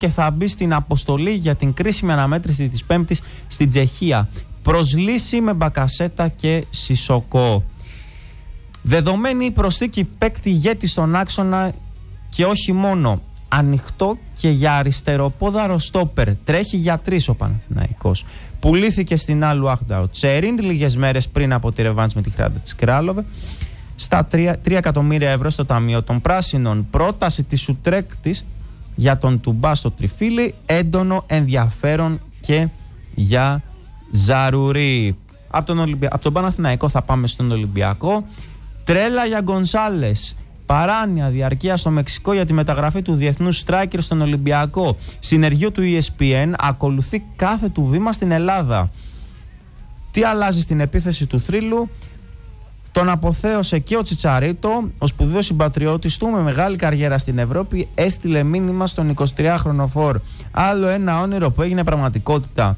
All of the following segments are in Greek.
και θα μπει στην αποστολή για την κρίσιμη αναμέτρηση της Πέμπτης στην Τσεχία. Προσλύση με Μπακασέτα και Σισοκό. Δεδομένη η προσθήκη παίκτη ηγέτη στον άξονα και όχι μόνο. Ανοιχτό και για αριστεροπόδαρο στόπερ. Τρέχει για 3 ο Παναθηναϊκός. Πουλήθηκε στην Άλου Άχτα ο Τσερίν λίγες μέρες πριν από τη ρεβάνς με τη Χράντα της Κράλοβε στα 3 εκατομμύρια ευρώ στο Ταμείο των Πράσινων. Πρόταση της Ουτρέκτης για τον Τουμπά στο Τριφύλι. Έντονο ενδιαφέρον και για Ζαρουρί. Από τον Παναθηναϊκό θα πάμε στον Ολυμπιακό. Τρέλα για Γκονσάλες. Παράνοια διαρκεία στο Μεξικό για τη μεταγραφή του διεθνούς στράικερ στον Ολυμπιακό. Συνεργείο του ESPN ακολουθεί κάθε του βήμα στην Ελλάδα. Τι αλλάζει στην επίθεση του θρύλου? Τον αποθέωσε και ο Τσιτσαρίτο, ο σπουδαίος συμπατριώτης του με μεγάλη καριέρα στην Ευρώπη, έστειλε μήνυμα στον 23χρονο φορ. Άλλο ένα όνειρο που έγινε πραγματικότητα.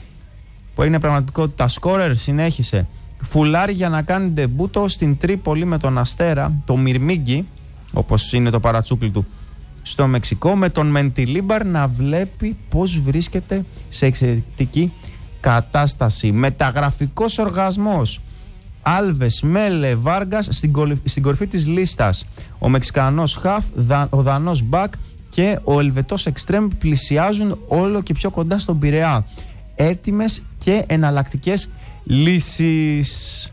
Σκόρερ συνέχισε. Φουλάρι για να κάνει ντεμπούτο στην Τρίπολη με τον Αστέρα, το Μυρμίγκι, όπως είναι το παρατσούκλι του, στο Μεξικό, με τον Μεντιλίμπαρ να βλέπει πως βρίσκεται σε εξαιρετική κατάσταση. Μεταγραφικός οργασμός. Άλβες, Μέλε, Βάργας στην κορυφή της λίστας. Ο Μεξικανός Χαφ, ο Δανός Μπακ και ο Ελβετός Εξτρέμ πλησιάζουν όλο και πιο κοντά στον Πειραιά. Έτοιμες και εναλλακτικές λύσεις.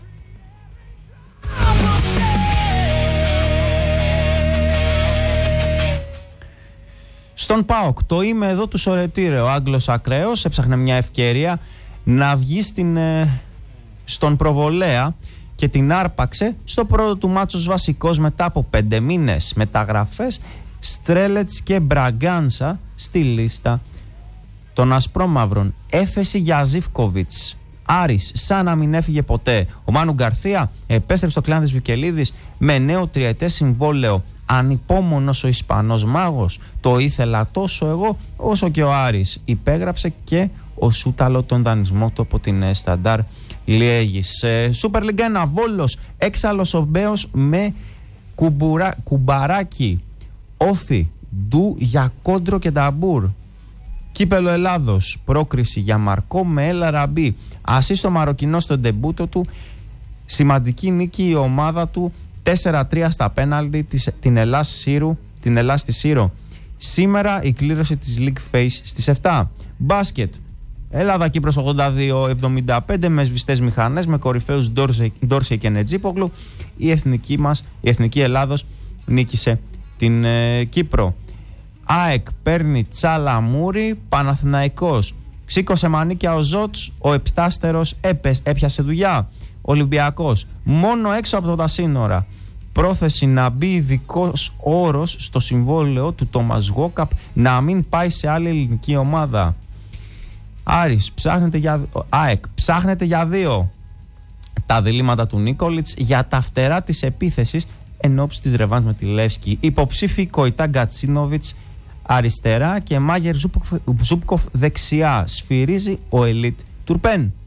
Στον ΠΑΟΚ, το είμαι εδώ του Σορετήρε. Ο Άγγλος ακραίος έψαχνε μια ευκαιρία να βγει στον προβολέα και την άρπαξε στο πρώτο του μάτσος βασικός μετά από 5 μήνες. Μεταγραφές, Στρέλετς και Μπραγκάνσα στη λίστα των ασπρόμαυρων. Έφεση για Ζιβκοβιτς. Άρης, σαν να μην έφυγε ποτέ. Ο Μάνου Γκαρθία επέστρεψε στο κλάν της Βικελίδης με νέο τριετές συμβόλαιο. Ανυπόμονος ο Ισπανός μάγος. Το ήθελα τόσο εγώ όσο και ο Άρης. Υπέγραψε και ο Σούταλο τον δανεισμό του από την Σταντάρ Λιέγης. Σούπερ Λίγκα 1, Βόλος, έξαλλος ο Μπέος με κουμπαράκι. Όφι, Ντου για Κόντρο και Νταμπούρ. Κύπελο Ελλάδος, πρόκριση για Μαρκό με Έλα Ραμπή. Ασίστο Μαροκινό στον ντεμπούτο του. Σημαντική νίκη η ομάδα του 4-3 στα πέναλτι την Ελλάς στη Σύρο. Σήμερα η κλήρωση της League Face στις 7. Μπάσκετ. Ελλάδα Κύπρος 82-75 με σβηστές μηχανές, με κορυφαίους Ντόρσεϊ και Νετζίπογλου. Η εθνική Ελλάδος νίκησε την Κύπρο. ΑΕΚ παίρνει Τσαλαμούρι. Παναθηναϊκός. Σήκωσε μανίκια ο Ζότς. Ο Επτάστερος έπιασε δουλειά. Ολυμπιακός. Μόνο έξω από τα σύνορα. Πρόθεση να μπει ειδικός όρος στο συμβόλαιο του Τόμας Γόκαπ να μην πάει σε άλλη ελληνική ομάδα. Άρης, ΑΕΚ ψάχνεται για 2. Τα διλήμματα του Νίκολιτς για τα φτερά της επίθεσης ενόψει της ρεβάνς με τη Λεύσκη. Υποψήφοι Κοϊτά Γκατσίνοβιτς αριστερά και Μάγερ Ζούπκοφ δεξιά. Σφυρίζει ο Ελίτ Τουρπέν.